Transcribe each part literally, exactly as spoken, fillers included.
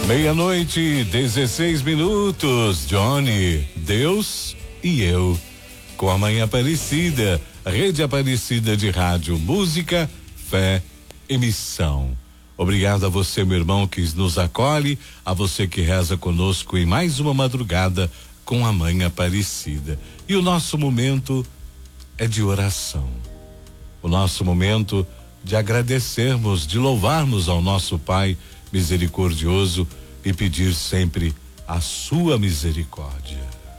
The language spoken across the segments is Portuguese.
Meia-noite, dezesseis minutos. Johnny, Deus e eu. Com a Mãe Aparecida, Rede Aparecida de Rádio, Música, Fé e Missão. Obrigado a você, meu irmão, que nos acolhe, a você que reza conosco em mais uma madrugada com a Mãe Aparecida. E o nosso momento é de oração. O nosso momento de agradecermos, de louvarmos ao nosso Pai misericordioso e pedir sempre a sua misericórdia.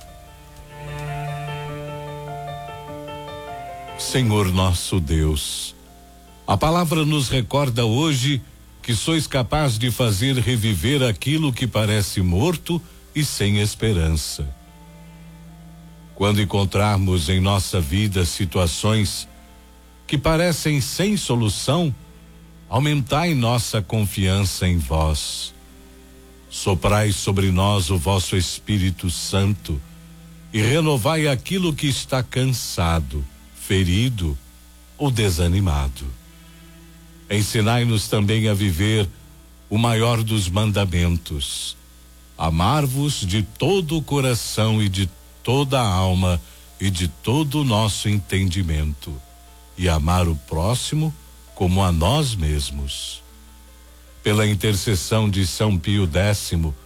Senhor nosso Deus, a palavra nos recorda hoje que sois capaz de fazer reviver aquilo que parece morto e sem esperança. Quando encontrarmos em nossa vida situações que parecem sem solução, aumentai nossa confiança em vós. Soprai sobre nós o vosso Espírito Santo e renovai aquilo que está cansado, ferido ou desanimado. Ensinai-nos também a viver o maior dos mandamentos: amar-vos de todo o coração e de toda a alma e de todo o nosso entendimento, e amar o próximo como a nós mesmos. Pela intercessão de São Pio Décimo,